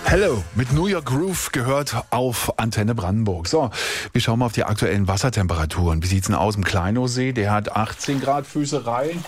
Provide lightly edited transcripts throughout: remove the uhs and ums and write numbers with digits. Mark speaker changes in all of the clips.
Speaker 1: Hello mit New York Groove gehört auf Antenne Brandenburg. So, wir schauen mal auf die aktuellen Wassertemperaturen. Wie sieht's denn aus im Kleinowsee? Der hat 18 Grad, Füße rein.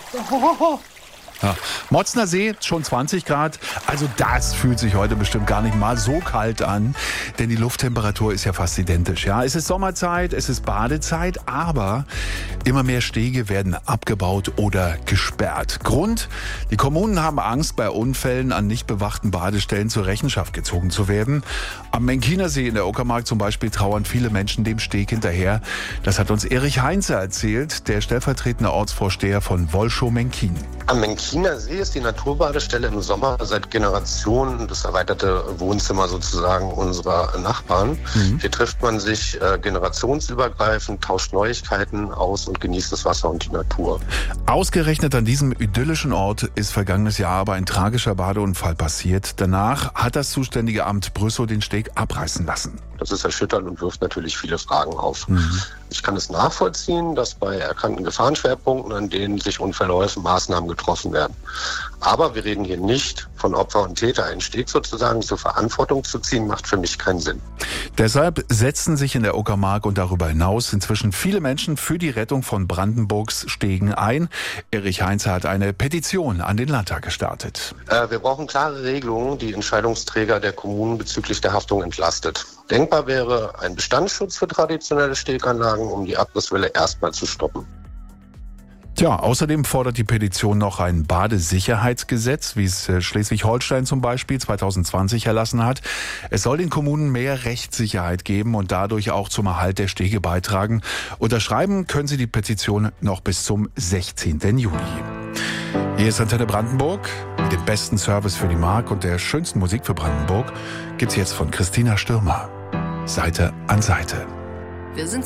Speaker 1: Ja. Motzner See schon 20 Grad, also das fühlt sich heute bestimmt gar nicht mal so kalt an, denn die Lufttemperatur ist ja fast identisch. Ja, es ist Sommerzeit, es ist Badezeit, aber immer mehr Stege werden abgebaut oder gesperrt. Grund: die Kommunen haben Angst, bei Unfällen an nicht bewachten Badestellen zur Rechenschaft gezogen zu werden. Am Menkiner See in der Uckermark zum Beispiel trauern viele Menschen dem Steg hinterher. Das hat uns Erich Heinze erzählt, der stellvertretende Ortsvorsteher von Wolschow-Menkin.
Speaker 2: Am Menkiner See ist die Naturbadestelle im Sommer seit Generationen das erweiterte Wohnzimmer sozusagen unserer Nachbarn. Hier trifft man sich generationsübergreifend, tauscht Neuigkeiten aus und genießt das Wasser und die Natur.
Speaker 1: Ausgerechnet an diesem idyllischen Ort ist vergangenes Jahr aber ein tragischer Badeunfall passiert. Danach hat das zuständige Amt Brüssow den Steg abreißen lassen.
Speaker 2: Das ist erschütternd und wirft natürlich viele Fragen auf. Ich kann es nachvollziehen, dass bei erkannten Gefahrenschwerpunkten, an denen sich Unfälle häufen, Maßnahmen getroffen werden. Aber wir reden hier nicht von Opfer und Täter. Einen Steg sozusagen zur Verantwortung zu ziehen, macht für mich keinen Sinn.
Speaker 1: Deshalb setzen sich in der Uckermark und darüber hinaus inzwischen viele Menschen für die Rettung von Brandenburgs Stegen ein. Erich Heinze hat eine Petition an den Landtag gestartet.
Speaker 2: Wir brauchen klare Regelungen, die Entscheidungsträger der Kommunen bezüglich der Haftung entlastet. Denkbar wäre ein Bestandsschutz für traditionelle Steganlagen, um die Abrisswelle erstmal zu stoppen.
Speaker 1: Tja, außerdem fordert die Petition noch ein Badesicherheitsgesetz, wie es Schleswig-Holstein zum Beispiel 2020 erlassen hat. Es soll den Kommunen mehr Rechtssicherheit geben und dadurch auch zum Erhalt der Stege beitragen. Unterschreiben können Sie die Petition noch bis zum 16. Juli. Hier ist Antenne Brandenburg mit dem besten Service für die Mark und der schönsten Musik für Brandenburg. Gibt's jetzt von Christina Stürmer. Seite an Seite.
Speaker 3: Wir sind